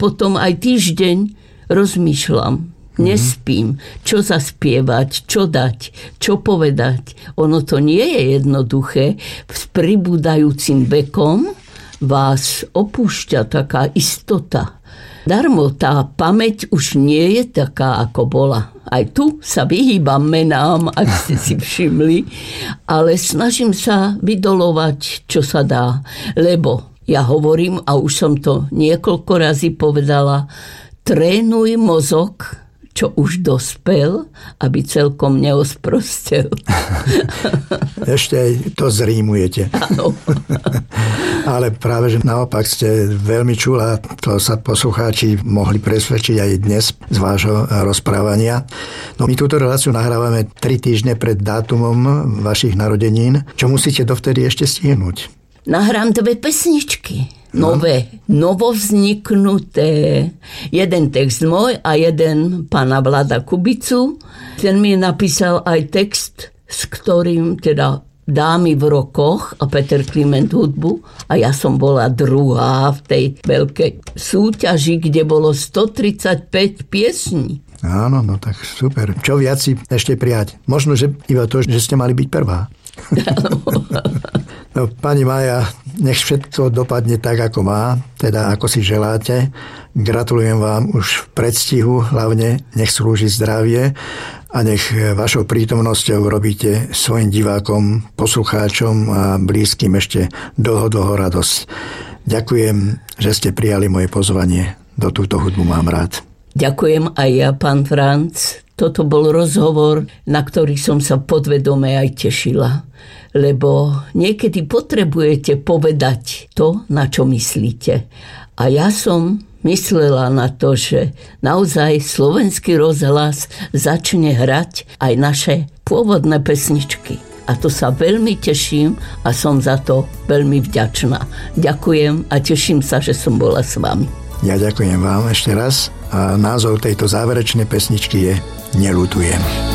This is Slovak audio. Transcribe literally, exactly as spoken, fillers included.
potom aj týždeň rozmýšľam. Nespím, čo zaspievať, čo dať, čo povedať. Ono to nie je jednoduché. S pribúdajúcim vekom vás opúšťa taká istota. Darmo tá pamäť už nie je taká, ako bola. Aj tu sa vyhýbam menám, ak ste si všimli, ale snažím sa vydolovať, čo sa dá. Lebo ja hovorím, a už som to niekoľko razy povedala, trénuj mozog, čo už dospel, aby celkom neosprostel. Ešte aj to zrímujete. Áno. Ale práve, že naopak ste veľmi čulá, to sa poslucháči mohli presvedčiť aj dnes z vášho rozprávania. No my túto reláciu nahrávame tri týždne pred dátumom vašich narodenín. Čo musíte dovtedy ešte stihnúť? Nahrám dve pesničky. Nové, novovzniknuté. Jeden text môj a jeden pána Vlada Kubicu. Ten mi napísal aj text, s ktorým teda Dámy v rokoch a Peter Kliment hudbu. A ja som bola druhá v tej veľkej súťaži, kde bolo stotridsaťpäť piesní. Áno, no tak super. Čo viac si ešte prijať? Možno, že iba to, že ste mali byť prvá. No, pani Mája, nech všetko dopadne tak, ako má, teda ako si želáte. Gratulujem vám už v predstihu, hlavne nech slúži zdravie a nech vašou prítomnosťou robíte svojim divákom, poslucháčom a blízkym ešte dlho, dlho radosť. Ďakujem, že ste prijali moje pozvanie. Do túto hudbu mám rád. Ďakujem aj ja, pán Franc. Toto bol rozhovor, na ktorý som sa podvedome aj tešila. Lebo niekedy potrebujete povedať to, na čo myslíte. A ja som myslela na to, že naozaj slovenský rozhlas začne hrať aj naše pôvodné pesničky. A to sa veľmi teším a som za to veľmi vďačná. Ďakujem a teším sa, že som bola s vami. Ja ďakujem vám ešte raz a názov tejto záverečnej pesničky je Neľutujem.